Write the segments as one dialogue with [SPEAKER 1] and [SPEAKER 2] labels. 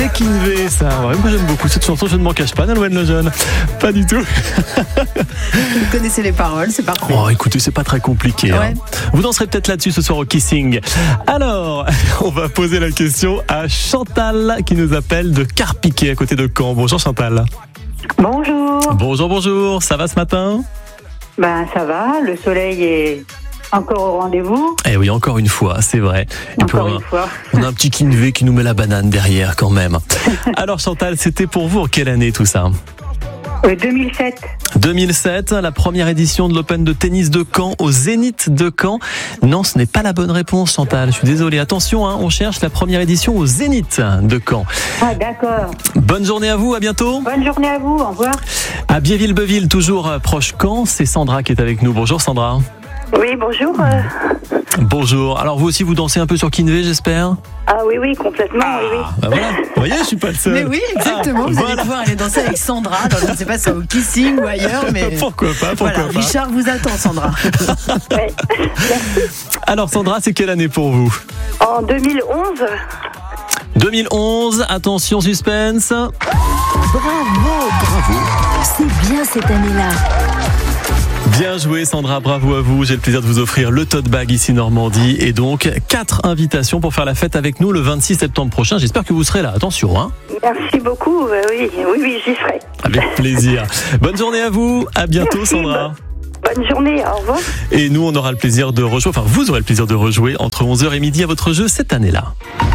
[SPEAKER 1] Kinvey, ça. Ouais, moi j'aime beaucoup cette chanson, je ne m'en cache pas, Nolwenn Lejeune. Pas du tout.
[SPEAKER 2] Vous connaissez les paroles, c'est parfait.
[SPEAKER 1] Oh, écoutez, c'est pas très compliqué.
[SPEAKER 2] Ouais.
[SPEAKER 1] Vous danserez peut-être là-dessus ce soir au Kissing. Alors, on va poser la question à Chantal qui nous appelle de Carpiquet à côté de Caen. Bonjour Chantal.
[SPEAKER 3] Bonjour.
[SPEAKER 1] Bonjour. Ça va ce matin ?
[SPEAKER 3] Ben ça va, le soleil est encore au rendez-vous.
[SPEAKER 1] Eh oui, encore une fois, c'est vrai. Et
[SPEAKER 3] Encore
[SPEAKER 1] puis,
[SPEAKER 3] une fois.
[SPEAKER 1] on a un petit Kinvey qui nous met la banane derrière quand même. Alors Chantal, c'était pour vous en quelle année tout ça ?
[SPEAKER 3] 2007.
[SPEAKER 1] 2007, la première édition de l'Open de tennis de Caen au Zénith de Caen. Non, ce n'est pas la bonne réponse Chantal, je suis désolé. Attention, on cherche la première édition au Zénith de Caen.
[SPEAKER 3] Ah d'accord.
[SPEAKER 1] Bonne journée à vous, à bientôt.
[SPEAKER 3] Bonne journée à vous, au revoir.
[SPEAKER 1] À Biéville-Beuville, toujours proche Caen, c'est Sandra qui est avec nous. Bonjour Sandra.
[SPEAKER 3] Oui, bonjour.
[SPEAKER 1] Bonjour. Alors vous aussi vous dansez un peu sur Kinvey, j'espère ?
[SPEAKER 3] Ah oui, complètement, oui.
[SPEAKER 1] Bah voilà, vous voyez, je suis pas le seul.
[SPEAKER 2] Mais oui, exactement. Vous allez
[SPEAKER 1] voilà.
[SPEAKER 2] pouvoir aller danser avec Sandra. Alors, je ne sais pas si c'est au Kissing ou ailleurs, mais
[SPEAKER 1] Pourquoi pas.
[SPEAKER 2] Richard vous attend, Sandra.
[SPEAKER 3] Ouais.
[SPEAKER 1] Alors Sandra, c'est quelle année pour vous ?
[SPEAKER 3] En 2011.
[SPEAKER 1] 2011, attention suspense.
[SPEAKER 4] Bravo. C'est bien cette année-là.
[SPEAKER 1] Bien joué Sandra, bravo à vous. J'ai le plaisir de vous offrir le tote bag ici Normandie et donc 4 invitations pour faire la fête avec nous le 26 septembre prochain. J'espère que vous serez là, attention.
[SPEAKER 3] Merci beaucoup, oui, j'y serai.
[SPEAKER 1] Avec plaisir. Bonne journée à vous, à bientôt.
[SPEAKER 3] Merci,
[SPEAKER 1] Sandra.
[SPEAKER 3] Bonne journée, au revoir.
[SPEAKER 1] Et nous on aura le plaisir de rejouer, vous aurez le plaisir de rejouer entre 11h et midi à votre jeu cette année-là.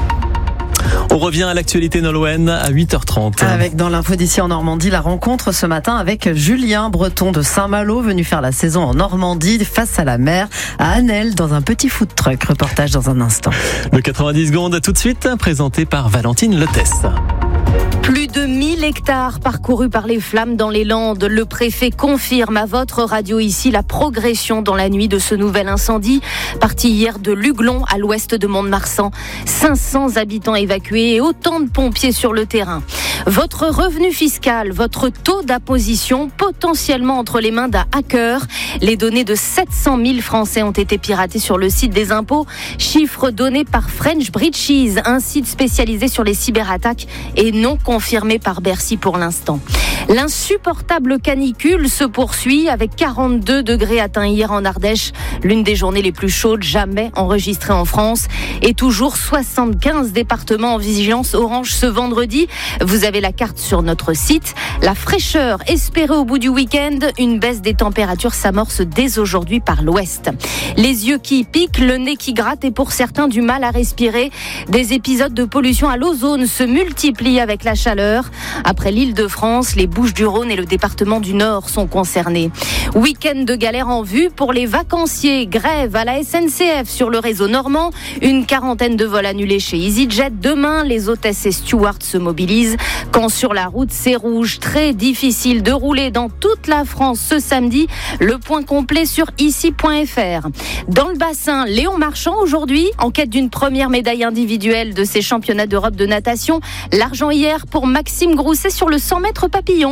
[SPEAKER 1] On revient à l'actualité Nolwenn à 8h30.
[SPEAKER 2] Avec dans l'info d'ici en Normandie, la rencontre ce matin avec Julien Breton de Saint-Malo, venu faire la saison en Normandie face à la mer, à Annelle, dans un petit food truck. Reportage dans un instant.
[SPEAKER 1] Le 90 secondes tout de suite, présenté par Valentine Lettès.
[SPEAKER 4] Plus de 1000 hectares parcourus par les flammes dans les Landes. Le préfet confirme à votre radio ici la progression dans la nuit de ce nouvel incendie. Parti hier de Luglon à l'ouest de Mont-de-Marsan. 500 habitants évacués et autant de pompiers sur le terrain. Votre revenu fiscal, votre taux d'imposition potentiellement entre les mains d'un hacker. Les données de 700 000 Français ont été piratées sur le site des impôts. Chiffre donné par French Breaches, un site spécialisé sur les cyberattaques et non confirmé par Bercy pour l'instant. L'insupportable canicule se poursuit avec 42 degrés atteints hier en Ardèche, l'une des journées les plus chaudes jamais enregistrées en France, et toujours 75 départements en vigilance orange ce vendredi. Vous avez la carte sur notre site. La fraîcheur espérée au bout du week-end, une baisse des températures s'amorce dès aujourd'hui par l'ouest. Les yeux qui piquent, le nez qui gratte et pour certains du mal à respirer. Des épisodes de pollution à l'ozone se multiplient avec la chaleur. Après l'Île-de-France, les Bouches-du-Rhône et le département du Nord sont concernés. Week-end de galère en vue pour les vacanciers. Grève à la SNCF sur le réseau normand. Une quarantaine de vols annulés chez EasyJet. Demain, les hôtesses et stewards se mobilisent. Quand sur la route, c'est rouge. Très difficile de rouler dans toute la France ce samedi. Le point complet sur ici.fr. Dans le bassin, Léon Marchand aujourd'hui, en quête d'une première médaille individuelle de ces championnats d'Europe de natation. L'argent hier pour Maxime Grousset sur le 100 mètres papillon.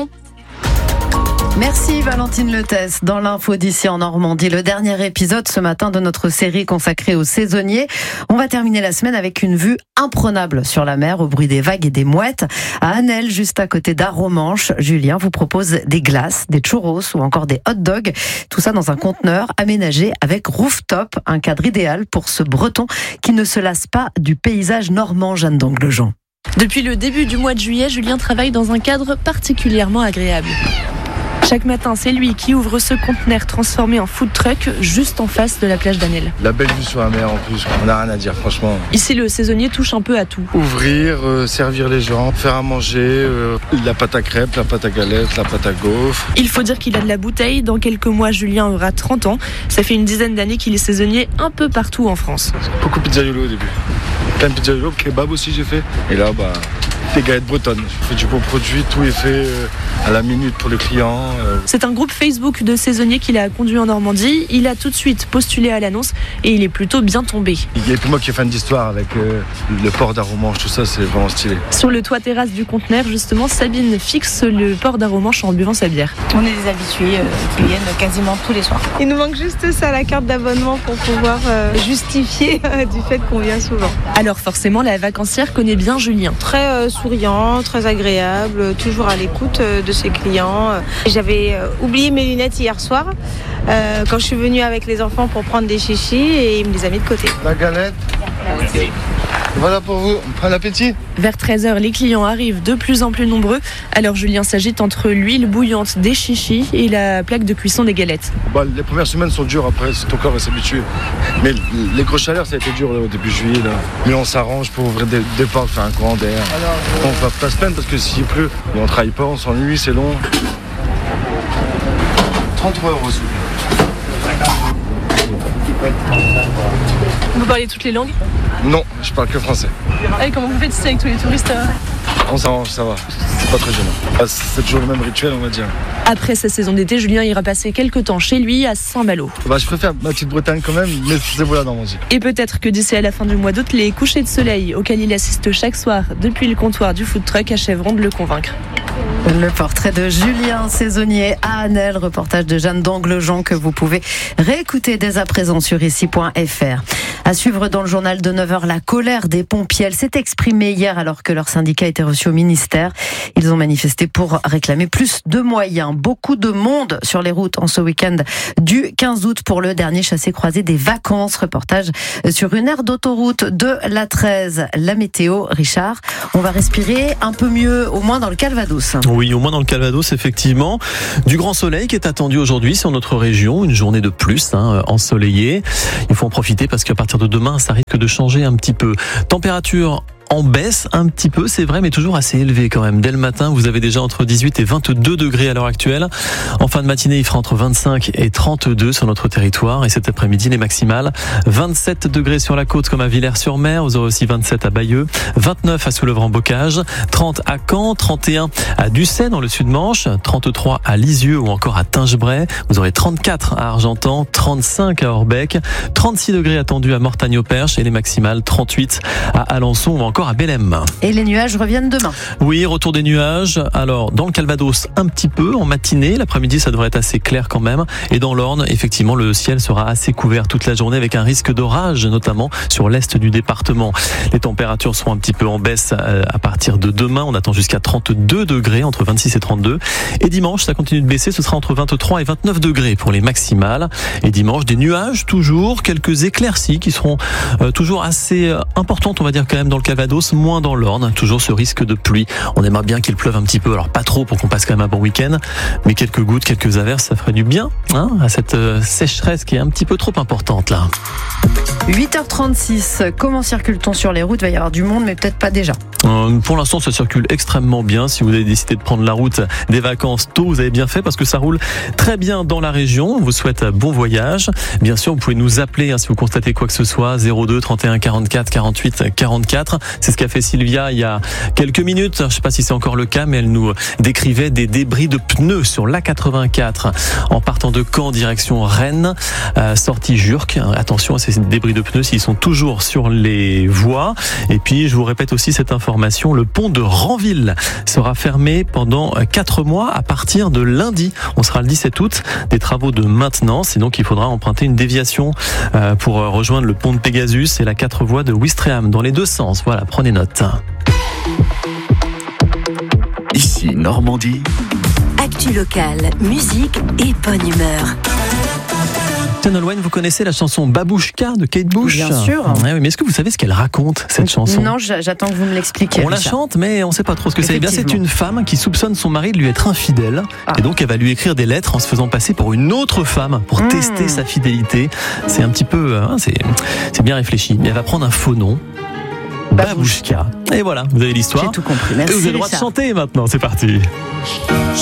[SPEAKER 2] Merci Valentine Lettès. Dans l'info d'ici en Normandie, le dernier épisode ce matin de notre série consacrée aux saisonniers. On va terminer la semaine avec une vue imprenable sur la mer au bruit des vagues et des mouettes. À Annelle, juste à côté d'Arromanches, Julien vous propose des glaces, des churros ou encore des hot dogs. Tout ça dans un conteneur aménagé avec rooftop, un cadre idéal pour ce Breton qui ne se lasse pas du paysage normand. Jeanne d'Anglejean.
[SPEAKER 5] Depuis le début du mois de juillet, Julien travaille dans un cadre particulièrement agréable. Chaque matin, c'est lui qui ouvre ce conteneur transformé en food truck juste en face de la plage d'Annelle.
[SPEAKER 6] La belle vue sur la mer en plus, on n'a rien à dire franchement.
[SPEAKER 5] Ici, le saisonnier touche un peu à tout.
[SPEAKER 6] Ouvrir, servir les gens, faire à manger, la pâte à crêpes, la pâte à galettes, la pâte à gaufres.
[SPEAKER 5] Il faut dire qu'il a de la bouteille. Dans quelques mois, Julien aura 30 ans. Ça fait une dizaine d'années qu'il est saisonnier un peu partout en France.
[SPEAKER 6] Beaucoup de pizzaiolo au début. Plein de pizzaiolo, kebab aussi j'ai fait. Et là, des galettes bretonnes. Je fais du bon produit, tout est fait à la minute pour le client.
[SPEAKER 5] C'est un groupe Facebook de saisonniers qu'il a conduit en Normandie. Il a tout de suite postulé à l'annonce et il est plutôt bien tombé.
[SPEAKER 6] Il y a plus moi qui est fan d'histoire avec le port d'Arromanches, tout ça, c'est vraiment stylé.
[SPEAKER 5] Sur le toit terrasse du conteneur, justement, Sabine fixe le port d'Arromanches en buvant sa bière.
[SPEAKER 7] On est des habitués qui viennent quasiment tous les soirs.
[SPEAKER 8] Il nous manque juste ça, la carte d'abonnement pour pouvoir justifier du fait qu'on vient souvent.
[SPEAKER 5] Alors forcément, la vacancière connaît bien Julien.
[SPEAKER 8] Très souriant, très agréable, toujours à l'écoute de ses clients. J'avais oublié mes lunettes hier soir quand je suis venue avec les enfants pour prendre des chichis et il me les a mis de côté.
[SPEAKER 6] La galette. Merci. Voilà pour vous, bon appétit.
[SPEAKER 5] Vers 13h, les clients arrivent de plus en plus nombreux. Alors Julien s'agite entre l'huile bouillante des chichis et la plaque de cuisson des galettes.
[SPEAKER 6] Les premières semaines sont dures, après ton corps va s'habituer. Mais les grosses chaleurs, ça a été dur là, au début juillet. Là. Mais on s'arrange pour ouvrir des portes, faire un courant d'air. On va pas se plaindre parce que s'il pleut, et on travaille pas, on s'ennuie, c'est long. 33 €.
[SPEAKER 5] Vous parlez toutes les langues ?
[SPEAKER 6] Non, je parle que français.
[SPEAKER 5] Et comment vous faites ici avec tous les touristes ?
[SPEAKER 6] On s'arrange, ça va. C'est pas très gênant. C'est toujours le même rituel, on va dire.
[SPEAKER 5] Après sa saison d'été, Julien ira passer quelques temps chez lui à Saint-Malo.
[SPEAKER 6] Je préfère ma petite Bretagne quand même, mais c'est voilà dans mon vie.
[SPEAKER 5] Et peut-être que d'ici à la fin du mois d'août, les couchers de soleil auxquels il assiste chaque soir depuis le comptoir du food truck achèveront de le convaincre.
[SPEAKER 2] Le portrait de Julien Saisonnier à Annelle, reportage de Jeanne d'Anglejean que vous pouvez réécouter dès à présent sur ici.fr. À suivre dans le journal de 9h, la colère des pompiers. Elle s'est exprimée hier alors que leur syndicat était reçu au ministère. Ils ont manifesté pour réclamer plus de moyens. Beaucoup de monde sur les routes en ce week-end du 15 août pour le dernier chassé-croisé des vacances. Reportage sur une aire d'autoroute de l'A13. La météo, Richard, on va respirer un peu mieux, au moins dans le Calvados.
[SPEAKER 1] Oui, au moins dans le Calvados, effectivement. Du grand soleil qui est attendu aujourd'hui sur notre région. Une journée de plus, ensoleillée. Il faut en profiter parce qu'à partir de demain, ça risque de changer un petit peu. Température en baisse un petit peu, c'est vrai, mais toujours assez élevé quand même. Dès le matin, vous avez déjà entre 18 et 22 degrés à l'heure actuelle. En fin de matinée, il fera entre 25 et 32 sur notre territoire. Et cet après-midi, les maximales, 27 degrés sur la côte comme à Villers-sur-Mer. Vous aurez aussi 27 à Bayeux, 29 à Soulèvre-en-Bocage, 30 à Caen, 31 à Ducey dans le Sud-Manche, 33 à Lisieux ou encore à Tingebray. Vous aurez 34 à Argentan, 35 à Orbec, 36 degrés attendus à Mortagne-au-Perche et les maximales 38 à Alençon ou encore à Bélem.
[SPEAKER 2] Et les nuages reviennent demain.
[SPEAKER 1] Oui, retour des nuages. Alors, dans le Calvados, un petit peu en matinée. L'après-midi, ça devrait être assez clair quand même. Et dans l'Orne, effectivement, le ciel sera assez couvert toute la journée avec un risque d'orage, notamment sur l'est du département. Les températures seront un petit peu en baisse à partir de demain. On attend jusqu'à 32 degrés, entre 26 et 32. Et dimanche, ça continue de baisser. Ce sera entre 23 et 29 degrés pour les maximales. Et dimanche, des nuages toujours, quelques éclaircies qui seront toujours assez importantes, on va dire quand même dans le Calvados, moins dans l'Orne, toujours ce risque de pluie. On aimerait bien qu'il pleuve un petit peu, alors pas trop pour qu'on passe quand même un bon week-end, mais quelques gouttes, quelques averses, ça ferait du bien à cette sécheresse qui est un petit peu trop importante là.
[SPEAKER 2] 8h36, comment circule-t-on sur les routes ? Il va y avoir du monde, mais peut-être pas déjà.
[SPEAKER 1] Pour l'instant, ça circule extrêmement bien. Si vous avez décidé de prendre la route des vacances tôt, vous avez bien fait parce que ça roule très bien dans la région. On vous souhaite bon voyage. Bien sûr, vous pouvez nous appeler si vous constatez quoi que ce soit. 02 31 44 48 44. C'est ce qu'a fait Sylvia il y a quelques minutes. Je ne sais pas si c'est encore le cas, mais elle nous décrivait des débris de pneus sur l'A84 en partant de Caen direction Rennes, sortie Jurques. Attention à ces débris de pneus s'ils sont toujours sur les voies. Et puis, je vous répète aussi cette information, le pont de Ranville sera fermé pendant 4 mois à partir de lundi. On sera le 17 août, des travaux de maintenance et donc il faudra emprunter une déviation pour rejoindre le pont de Pégasus et la 4 voies de Ouistreham dans les deux sens. Voilà, prenez note.
[SPEAKER 9] Ici Normandie.
[SPEAKER 10] Actu locale, musique et bonne humeur.
[SPEAKER 1] Nolwenn, vous connaissez la chanson Babouchka de Kate Bush ?
[SPEAKER 2] Bien sûr.
[SPEAKER 1] Oui, mais est-ce que vous savez ce qu'elle raconte, cette chanson ?
[SPEAKER 2] Non, j'attends que vous me l'expliquiez.
[SPEAKER 1] On la chante, mais on ne sait pas trop ce que c'est. Bien, c'est une femme qui soupçonne son mari de lui être infidèle. Et donc, elle va lui écrire des lettres en se faisant passer pour une autre femme pour tester sa fidélité. C'est un petit peu... c'est bien réfléchi. Mais elle va prendre un faux nom. Babouchka. Et voilà, vous avez l'histoire.
[SPEAKER 2] J'ai tout compris. Merci,
[SPEAKER 1] et vous avez le droit de chanter maintenant. C'est parti.